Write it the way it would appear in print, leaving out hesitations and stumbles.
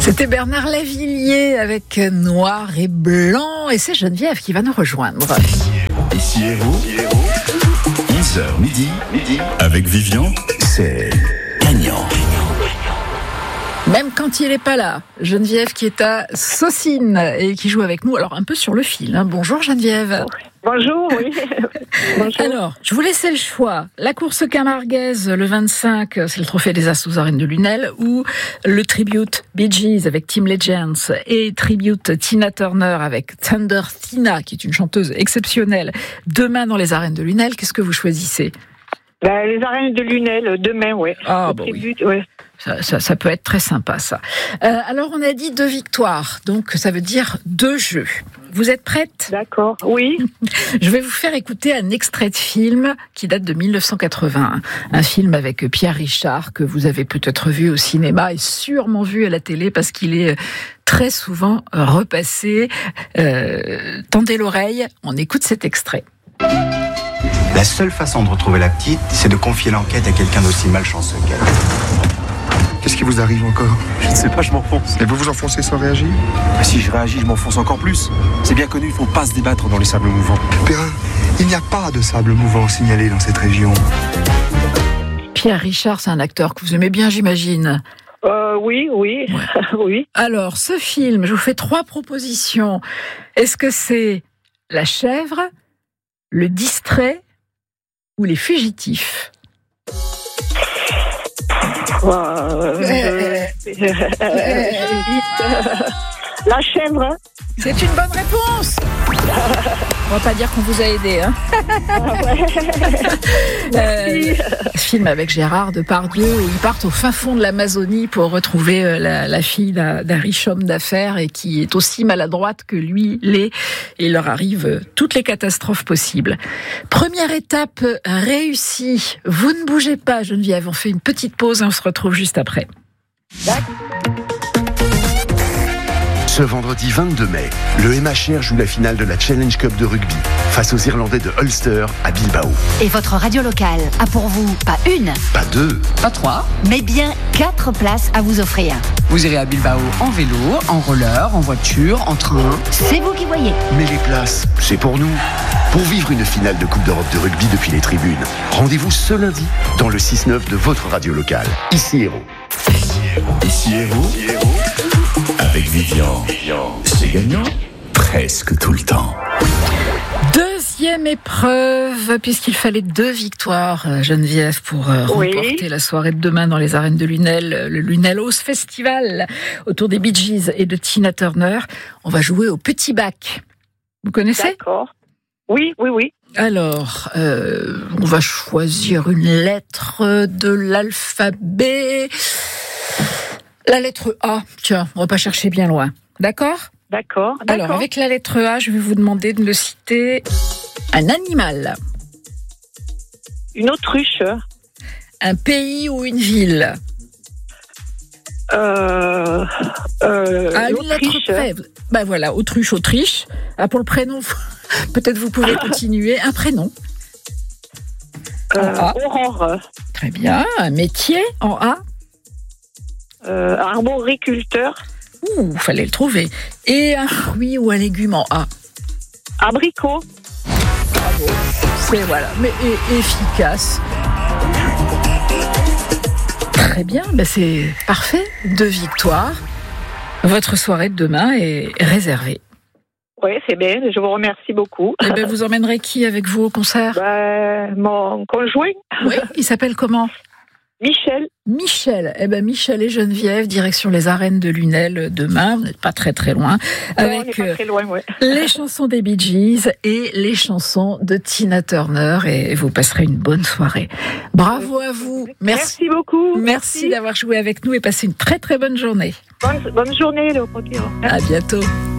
C'était Bernard Lavilliers avec Noir et Blanc et c'est Geneviève qui va nous rejoindre. Ici Héros, 11h midi, avec Vivian, c'est gagnant. Même quand il n'est pas là, Geneviève qui est à Saucines et qui joue avec nous, alors un peu sur le fil. Bonjour Geneviève. Bonjour, oui. Bonjour. Alors, je vous laissais le choix. La course camarguaise, le 25, c'est le trophée des As aux Arènes de Lunel, ou le tribute Bee Gees avec Team Legends et tribute Tina Turner avec Thunder Tina, qui est une chanteuse exceptionnelle, demain dans les Arènes de Lunel. Qu'est-ce que vous choisissez ? Les Arènes de Lunel, demain, oui. Ah, bah tribute, oui. Ouais. Ça peut être très sympa, ça. Alors, on a dit 2 victoires, donc ça veut dire 2 jeux. Vous êtes prête ? D'accord, oui. Je vais vous faire écouter un extrait de film qui date de 1981. Un film avec Pierre Richard, que vous avez peut-être vu au cinéma et sûrement vu à la télé parce qu'il est très souvent repassé. Tendez l'oreille, on écoute cet extrait. La seule façon de retrouver la petite, c'est de confier l'enquête à quelqu'un d'aussi malchanceux qu'elle. Qu'est-ce qui vous arrive encore ? Je ne sais pas, je m'enfonce. Et vous vous enfoncez sans réagir ? Si je réagis, je m'enfonce encore plus. C'est bien connu, il ne faut pas se débattre dans les sables mouvants. Perrin, il n'y a pas de sable mouvant signalé dans cette région. Pierre Richard, c'est un acteur que vous aimez bien, j'imagine. Oui. Ouais. Oui. Alors, ce film, je vous fais 3 propositions. Est-ce que c'est La Chèvre, Le Distrait ou Les Fugitifs ? La chèvre. C'est une bonne réponse. On va pas dire qu'on vous a aidé, hein. Film avec Gérard Depardieu, et ils partent au fin fond de l'Amazonie pour retrouver la fille d'un riche homme d'affaires et qui est aussi maladroite que lui l'est, et il leur arrive toutes les catastrophes possibles. Première étape réussie. Vous ne bougez pas, Geneviève. On fait une petite pause et on se retrouve juste après. Ce vendredi 22 mai, le MHR joue la finale de la Challenge Cup de rugby face aux Irlandais de Ulster à Bilbao. Et votre radio locale a pour vous pas 1, Pas 2, Pas 3. mais bien 4 places à vous offrir. Vous irez à Bilbao en vélo, en roller, en voiture, en train. C'est vous qui voyez. mais les places, c'est pour nous. Pour vivre une finale de Coupe d'Europe de rugby depuis les tribunes, rendez-vous ce lundi dans le 6-9 de votre radio locale. Ici Héros. Ici Héros, avec Vivian. C'est gagnant presque tout le temps. Deuxième épreuve, puisqu'il fallait 2 victoires, Geneviève, pour remporter la soirée de demain dans les Arènes de Lunel, le Lunel House Festival, autour des Bee Gees et de Tina Turner. On va jouer au petit bac. Vous connaissez ? D'accord. Oui. Alors, on va choisir une lettre de l'alphabet. La lettre A. Tiens, on va pas chercher bien loin. D'accord ? D'accord. Alors, avec la lettre A, je vais vous demander de me citer un animal, Une autruche. un pays ou une ville. À une lettre L'Autriche. près. Ben voilà, Autriche. Ah, pour le prénom, peut-être vous pouvez continuer. Un prénom. En A. Aurore. Très bien. Un métier en A. Arboriculteur. Ouh, fallait le trouver. Et un fruit ou un légume en A. Abricot. C'est voilà, mais efficace. Très bien, c'est parfait. 2 victoires. Votre soirée de demain est réservée. Oui, c'est bien. Je vous remercie beaucoup. Et vous emmènerez qui avec vous au concert ? Mon conjoint. Oui, il s'appelle comment ? Michel. Michel. Michel et Geneviève, direction les Arènes de Lunel demain. Vous n'êtes pas très très loin. On n'est Avec pas très loin, ouais. les chansons des Bee Gees et les chansons de Tina Turner. Et vous passerez une bonne soirée. Bravo à vous. Merci beaucoup. Merci d'avoir joué avec nous et passé une très très bonne journée. Bonne journée, Léopold. À bientôt.